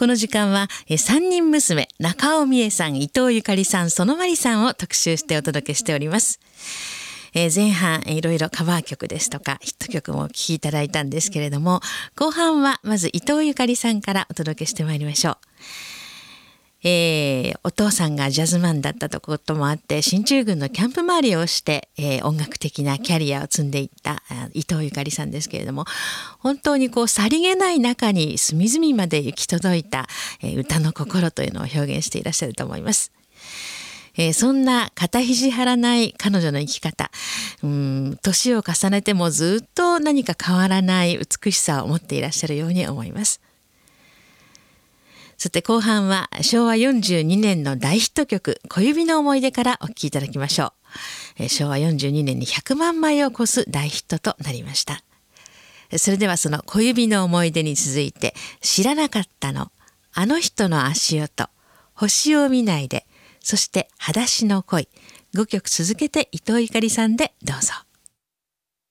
この時間は三人娘中尾美恵さん、伊藤ゆかりさん、園まりさんを特集してお届けしております。前半いろいろカバー曲ですとかヒット曲もお聴きいただいたんですけれども、後半はまず伊藤ゆかりさんからお届けしてまいりましょう。お父さんがジャズマンだったこともあって進駐軍のキャンプ回りをして、音楽的なキャリアを積んでいった伊藤ゆかりさんですけれども、本当にさりげない中に隅々まで行き届いた、歌の心というのを表現していらっしゃると思います。そんな肩肘張らない彼女の生き方、年を重ねてもずっと何か変わらない美しさを持っていらっしゃるように思います。さて後半は昭和42年の大ヒット曲小指の思い出からお聴きいただきましょう。昭和42年に100万枚を超す大ヒットとなりました。それではその小指の思い出に続いて、知らなかったの、あの人の足音、星を見ないで、そして裸足の恋、5曲続けて伊藤ゆかりさんでどうぞ。